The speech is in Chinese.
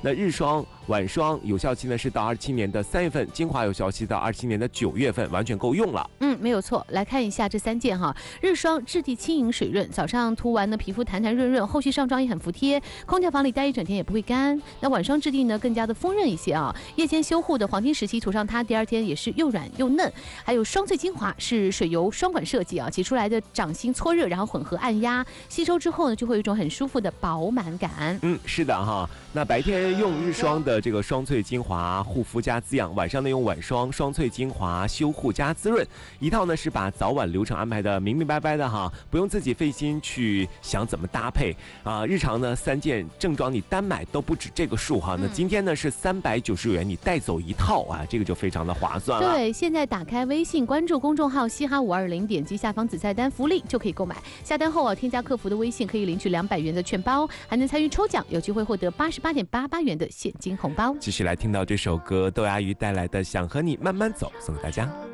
那日霜、晚霜有效期呢是到27年的3月份，精华有效期到27年的9月份，完全够用了。 没有错。来看一下这3件哈，日霜质地轻盈水润，早上涂完呢皮肤弹弹润润，后续上妆也很服帖，空调房里待一整天也不会干。那晚霜质地呢更加的丰润一些啊，夜间修护的黄金时期涂上它，第2天也是又软又嫩。还有霜萃精华是水油双管设计啊，挤出来的掌心搓热，然后混合按压，吸收之后呢就会有一种很舒服的饱满感。 是的哈。那白天用日霜的这个霜萃精华护肤加滋养，晚上呢用晚霜霜萃精华修护加滋润，一套呢是把早晚流程安排的明明白白的哈，不用自己费心去想怎么搭配啊。日常呢3件正装你单买都不止这个数哈，那今天呢是390元你带走一套啊，这个就非常的划算了。 对，现在打开微信关注公众号嘻哈520，点击下方子菜单福利就可以购买。下单后添加客服的微信可以领取200元的券包，还能参与抽奖，有机会获得88.88元的现金红包。 继续来听到这首歌，豆芽鱼带来的《想和你慢慢走》，送给大家。